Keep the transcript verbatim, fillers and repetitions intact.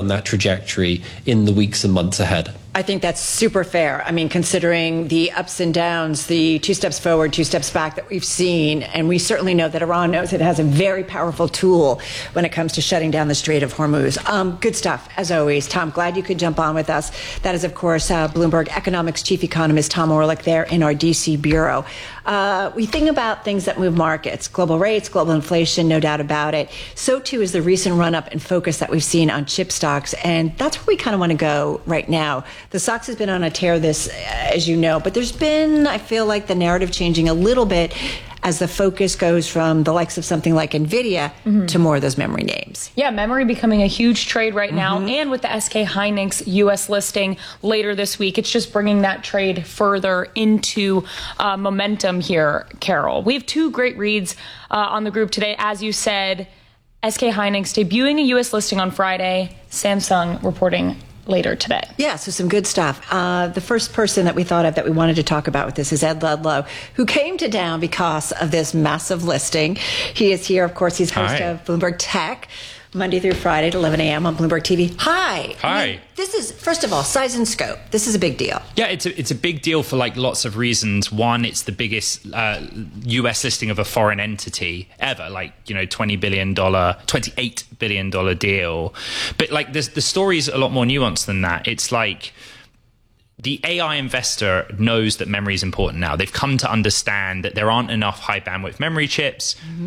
on that trajectory in the weeks and months ahead. I think that's super fair. I mean, considering the ups and downs, the two steps forward, two steps back that we've seen, and we certainly know that Iran knows it has a very powerful tool when it comes to shutting down the Strait of Hormuz. Um, good stuff, as always. Tom, glad you could jump on with us. That is, of course, uh, Bloomberg Economics Chief Economist Tom Orlik there in our D C bureau. Uh, we think about things that move markets, global rates, global inflation, no doubt about it. So, too, is the recent run-up and focus that we've seen on chip stocks, and that's where we kind of want to go right now. The S O X has been on a tear this, as you know, but there's been, I feel like, the narrative changing a little bit as the focus goes from the likes of something like NVIDIA mm-hmm. to more of those memory names. Yeah, memory becoming a huge trade right now. Mm-hmm. And with the S K Hynix U S listing later this week, it's just bringing that trade further into uh, momentum here, Carol. We have two great reads uh, on the group today. As you said, S K Hynix debuting a U S listing on Friday, Samsung reporting later today. Yeah, so some good stuff. Uh, the first person that we thought of that we wanted to talk about with this is Ed Ludlow, who came to Down because of this massive listing. He is here, of course, he's host Hi. of Bloomberg Tech, Monday through Friday at eleven a.m. on Bloomberg T V. Hi. Hi. I mean, this is, first of all, size and scope. This is a big deal. Yeah, it's a, it's a big deal for like lots of reasons. One, it's the biggest uh, U S listing of a foreign entity ever, like, you know, twenty billion dollars, twenty-eight billion dollars deal. But like the, the story's a lot more nuanced than that. It's like the A I investor knows that memory is important now. They've come to understand that there aren't enough high bandwidth memory chips. Mm-hmm.